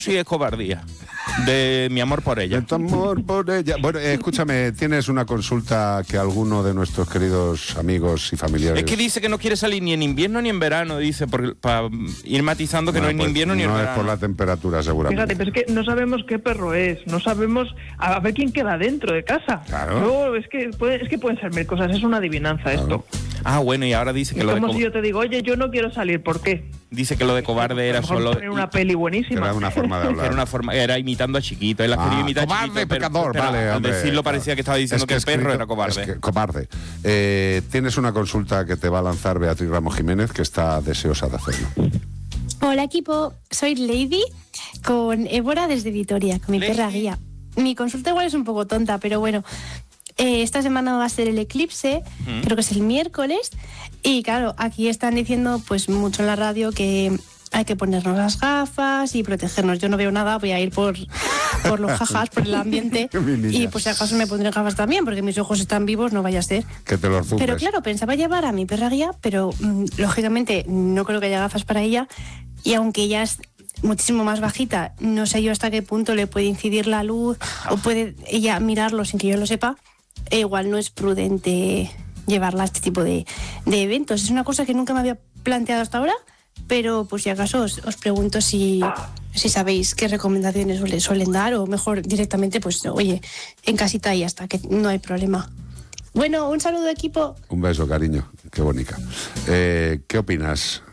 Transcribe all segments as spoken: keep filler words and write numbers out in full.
sí es cobardía. De mi amor por ella. De tu amor por ella. Bueno, eh, escúchame, tienes una consulta que alguno de nuestros queridos amigos y familiares... Es que dice que no quiere salir ni en invierno ni en verano, dice, para ir matizando que bueno, no es pues ni invierno ni en no verano. No es por la temperatura, seguramente. Fíjate, pero es que no sabemos qué perro es, no sabemos a ver quién queda dentro de casa. Claro. No, es que, puede, es que pueden ser mil cosas, es una adivinanza claro. esto. Ah, bueno, y ahora dice que es lo de... como si yo te digo, oye, yo no quiero salir, ¿por qué? Dice que lo de cobarde era solo... Poner una peli buenísima. Era una forma de hablar. Era una forma, era imitando a Chiquito, él ah, quería imitar cobarde, a Chiquito, pero, pecador, pero, vale, pero hombre, al decirlo claro. parecía que estaba diciendo es que, que el perro escrito, era cobarde. Es que, cobarde. Eh, tienes una consulta que te va a lanzar Beatriz Ramos Jiménez, que está deseosa de hacerlo. Hola equipo, soy Lady con Évora desde Vitoria, con mi Lady. perra guía. Mi consulta igual es un poco tonta, pero bueno, eh, esta semana va a ser el eclipse, mm. creo que es el miércoles, y claro, aquí están diciendo pues mucho en la radio que hay que ponernos las gafas y protegernos. Yo no veo nada, voy a ir por, por los jajas, por el ambiente, y pues si acaso me pondré gafas también, porque mis ojos están vivos, no vaya a ser. Que te los zumbes. Pero claro, pensaba llevar a mi perra guía, pero mmm, lógicamente no creo que haya gafas para ella, y aunque ella es muchísimo más bajita, no sé yo hasta qué punto le puede incidir la luz o puede ella mirarlo sin que yo lo sepa, e igual no es prudente llevarla a este tipo de, de eventos. Es una cosa que nunca me había planteado hasta ahora, pero pues si acaso os, os pregunto si, si sabéis qué recomendaciones le suelen dar, o mejor directamente pues oye, en casita y ya está, que no hay problema. Bueno, un saludo equipo. Un beso, cariño, qué bonita. Eh, ¿Qué opinas?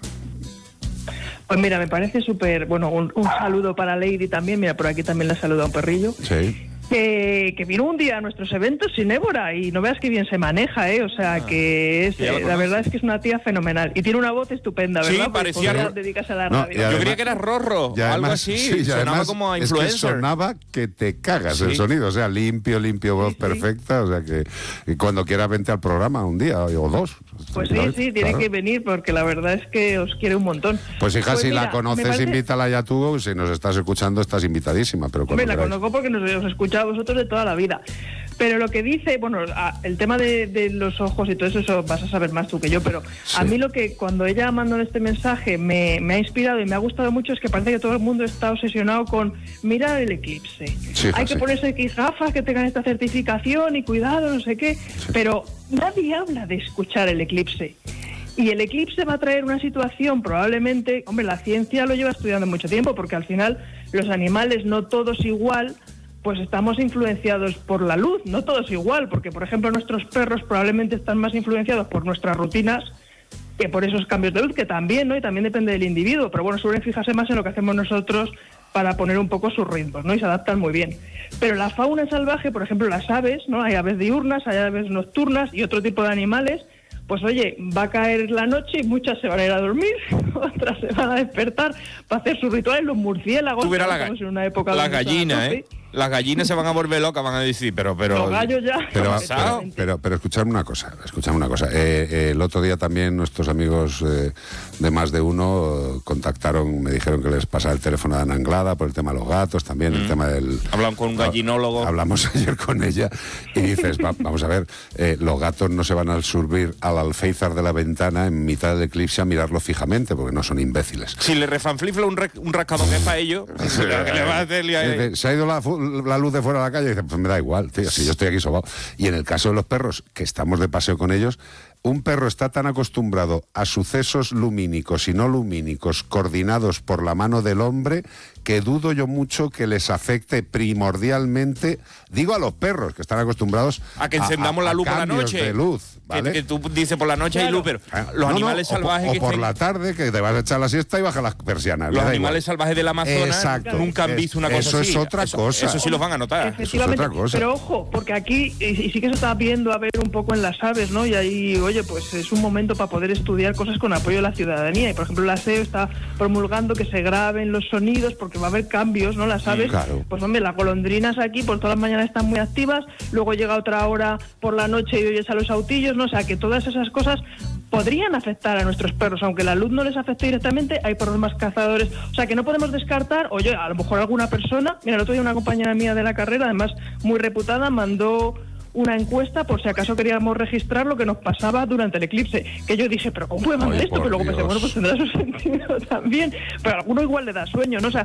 Pues mira, me parece súper, bueno, un, un saludo para Lady también, mira, por aquí también le saluda un perrillo. Sí. Que, que vino un día a nuestros eventos sin Évora y no veas que bien se maneja, ¿eh? O sea, ah, que es, eh, la verdad es que es una tía fenomenal y tiene una voz estupenda, ¿verdad? Sí, parecía... Pues dedicarse a la no, radio. además, yo creía que era Rorro, además, algo así, sí, sonaba además, como a es influencer. Que sonaba que te cagas sí. el sonido, o sea, limpio, limpio, voz sí, perfecta, sí. o sea que y cuando quieras vente al programa un día o dos. Pues sí, ¿sabes? sí, tiene claro. que venir porque la verdad es que os quiere un montón. Pues hija, pues si mira, la conoces, parece... invítala ya tú, si nos estás escuchando estás invitadísima. Pero me la conozco porque nos hemos escuchado vosotros de toda la vida. Pero lo que dice, bueno, el tema de, de los ojos y todo eso, eso vas a saber más tú que yo, pero sí. a mí lo que cuando ella mandó este mensaje me, me ha inspirado y me ha gustado mucho es que parece que todo el mundo está obsesionado con mirar el eclipse. Sí, Hay sí. que ponerse X gafas que tengan esta certificación y cuidado, no sé qué, sí. pero nadie habla de escuchar el eclipse. Y el eclipse va a traer una situación probablemente, hombre, la ciencia lo lleva estudiando mucho tiempo, porque al final los animales no todos igual, pues estamos influenciados por la luz, no todos igual, porque por ejemplo nuestros perros probablemente están más influenciados por nuestras rutinas que por esos cambios de luz, que también, ¿no? Y también depende del individuo, pero bueno, suelen fijarse más en lo que hacemos nosotros para poner un poco sus ritmos, ¿no? Y se adaptan muy bien. Pero la fauna salvaje, por ejemplo, las aves, ¿no? Hay aves diurnas, hay aves nocturnas y otro tipo de animales. Pues oye, va a caer la noche y muchas se van a ir a dormir, otras se van a despertar para hacer sus rituales. Los murciélagos, tú verás la, en una época la gallina, ¿eh? Las gallinas se van a volver locas, van a decir, pero... pero los gallos ya... Pero, pero, pero, pero escuchadme una cosa, escuchadme una cosa. Eh, eh, el otro día también nuestros amigos eh, de Más de Uno eh, contactaron, me dijeron que les pasara el teléfono de Ana Anglada por el tema de los gatos, también mm. el tema del... Hablan con un gallinólogo. Hablamos ayer con ella y dices, va, vamos a ver, eh, los gatos no se van a subir al alféizar de la ventana en mitad del eclipse a mirarlo fijamente, porque no son imbéciles. Si le refanflifla un, re, un rascadón que es para ellos, sí, que le va a hacer liar. Se ha ido la, la luz de fuera de la calle y dice, pues me da igual, tío, si yo estoy aquí sobao. Y en el caso de los perros, que estamos de paseo con ellos, un perro está tan acostumbrado a sucesos lumínicos y no lumínicos coordinados por la mano del hombre que dudo yo mucho que les afecte primordialmente, digo a los perros que están acostumbrados a que encendamos a, a, la luz por la noche de luz, ¿vale? que, que tú dices por la noche claro. hay luz, pero los no, animales no, salvajes o, que o por estén... la tarde que te vas a echar la siesta y baja las persianas. Los animales salvajes del Amazonas Exacto. nunca han visto una cosa eso así. Es otra eso, cosa. Eso sí los van a notar. Efectivamente, eso es otra cosa. Pero ojo, porque aquí y, y sí que se está viendo a ver un poco en las aves, ¿no? Y ahí, oye, pues es un momento para poder estudiar cosas con apoyo de la ciudadanía. Y por ejemplo, la S E O está promulgando que se graben los sonidos porque va a haber cambios, ¿no? Las aves, claro. pues hombre, las golondrinas aquí, pues todas las mañanas están muy activas, luego llega otra hora por la noche y oyes a los autillos, ¿no? O sea, que todas esas cosas podrían afectar a nuestros perros, aunque la luz no les afecte directamente, hay perros más cazadores, o sea, que no podemos descartar, oye, a lo mejor alguna persona, mira, el otro día una compañera mía de la carrera, además muy reputada, mandó una encuesta por si acaso queríamos registrar lo que nos pasaba durante el eclipse, que yo dije, pero ¿cómo puede mandar esto? Pero luego pensé, bueno, pues tendrá su sentido también, pero a alguno igual le da sueño, ¿no? O sea,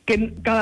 que cada